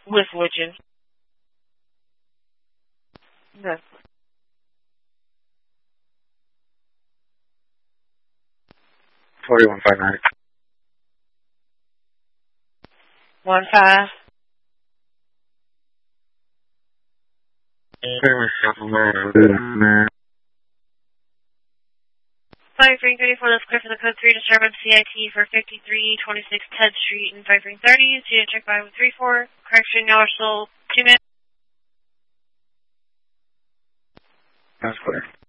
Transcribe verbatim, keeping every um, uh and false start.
With Woodgen. Yes. forty-one five nine. One five. Five ring thirty four. Let's clear for the code three. Disturb C I T for fifty three twenty six Ted Street and five ring thirty. Student check by three four. Correction. Y'all are still two minutes. That's clear.